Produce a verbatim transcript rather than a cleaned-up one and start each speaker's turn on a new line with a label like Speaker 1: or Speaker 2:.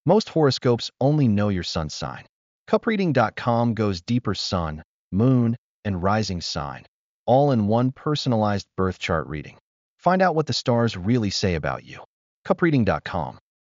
Speaker 1: Most horoscopes only know your sun sign. Cup Reading dot com goes deeper: sun, moon, and rising sign, all in one personalized birth chart reading. Find out what the stars really say about you. Cup Reading dot com